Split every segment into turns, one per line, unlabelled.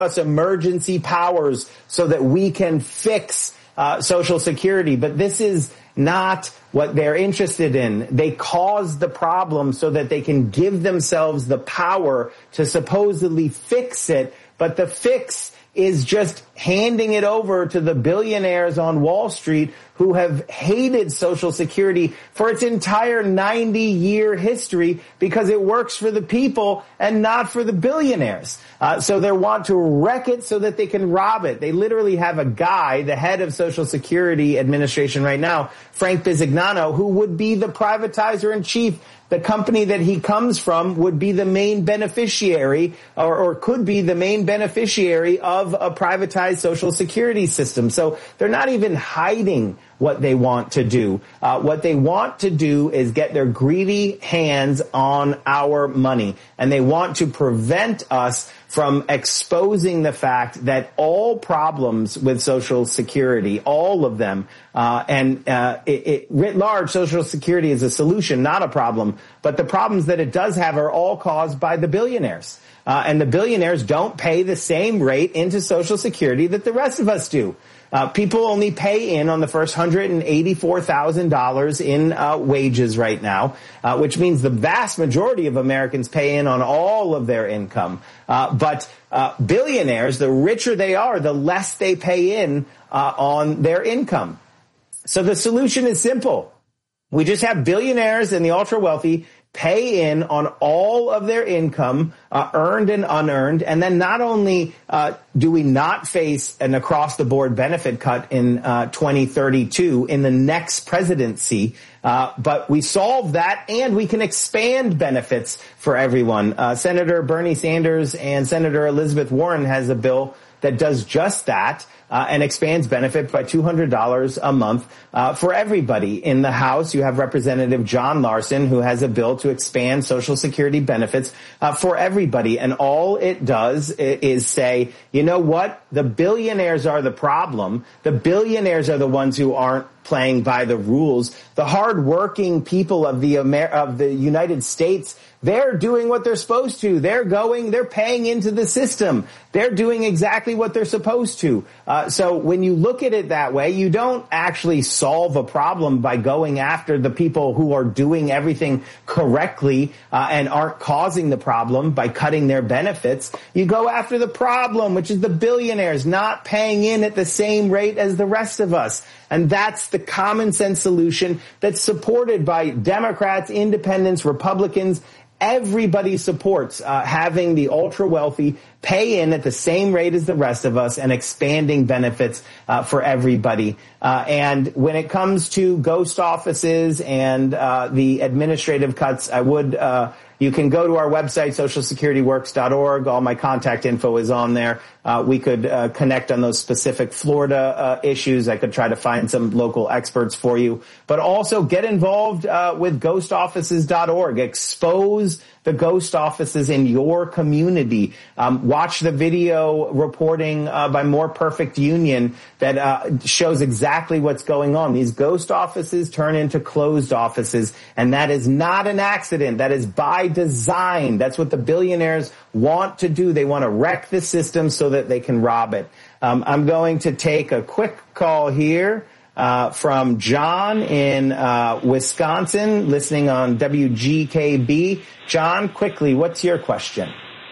us emergency powers so that we can fix Social Security. But this is not what they're interested in. They cause the problem so that they can give themselves the power to supposedly fix it. But the fix is just handing it over to the billionaires on Wall Street who have hated Social Security for its entire 90-year history because it works for the people and not for the billionaires. So they want to wreck it so that they can rob it. They literally have a guy, the head of Social Security Administration right now, Frank Bisignano, who would be the privatizer in chief. The company that he comes from would be the main beneficiary or could be the main beneficiary of a privatized Social Security system. So they're not even hiding what they want to do. What they want to do is get their greedy hands on our money. And they want to prevent us from exposing the fact that all problems with Social Security, all of them, writ large, Social Security is a solution, not a problem. But the problems that it does have are all caused by the billionaires. And the billionaires don't pay the same rate into Social Security that the rest of us do. People only pay in on the first $184,000 in wages right now, which means the vast majority of Americans pay in on all of their income. But billionaires, the richer they are, the less they pay in on their income. So the solution is simple. We just have billionaires and the ultra-wealthy pay in on all of their income, earned and unearned, and then not only do we not face an across-the-board benefit cut in 2032 in the next presidency, but we solve that and we can expand benefits for everyone. Senator Bernie Sanders and Senator Elizabeth Warren has a bill that does just that. And expands benefit by $200 a month for everybody. In the House, you have Representative John Larson, who has a bill to expand Social Security benefits for everybody. And all it does is say, you know what? The billionaires are the problem. The billionaires are the ones who aren't playing by the rules. The hardworking people of the United States, they're doing what they're supposed to. They're paying into the system. They're doing exactly what they're supposed to. So when you look at it that way, you don't actually solve a problem by going after the people who are doing everything correctly and aren't causing the problem by cutting their benefits. You go after the problem, which is the billionaires not paying in at the same rate as the rest of us. And that's the common sense solution that's supported by Democrats, independents, Republicans. Everybody supports having the ultra-wealthy pay in at the same rate as the rest of us and expanding benefits for everybody. And when it comes to ghost offices and the administrative cuts, you can go to our website, socialsecurityworks.org. All my contact info is on there. We could connect on those specific Florida issues. I could try to find some local experts for you. But also get involved with ghostoffices.org. Expose the ghost offices in your community. Watch the video reporting by More Perfect Union that shows exactly what's going on. These ghost offices turn into closed offices, and that is not an accident. That is by design. That's what the billionaires want to do. They want to wreck the system so that they can rob it. I'm going to take a quick call here from John in Wisconsin, listening on WGKB. John, quickly, what's your question?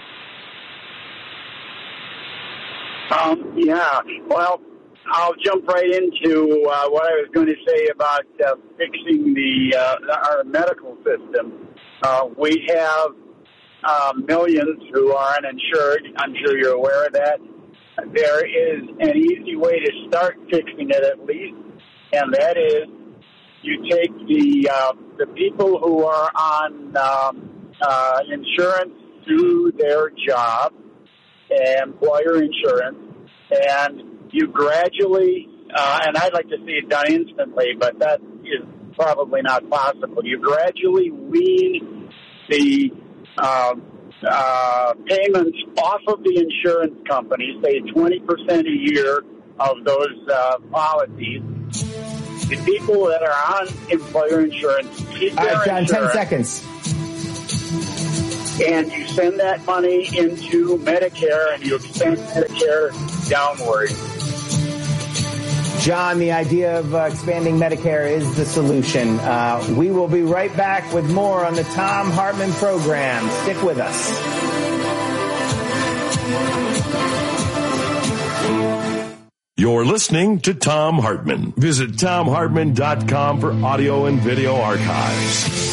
Well, I'll jump right into what I was going to say about fixing our medical system. We have millions who are uninsured. I'm sure you're aware of that. There is an easy way to start fixing it, at least, and that is you take the people who are on insurance through their job, employer insurance, and you gradually, and I'd like to see it done instantly, but that is probably not possible. You gradually wean the payments off of the insurance companies, say 20% a year of those policies. The people that are on employer insurance keep their
John,
insurance.
10 seconds.
and you send that money into Medicare and you extend Medicare downward.
John, the idea of expanding Medicare is the solution. We will be right back with more on the Thom Hartmann program. Stick with us.
You're listening to Thom Hartmann. Visit ThomHartmann.com for audio and video archives.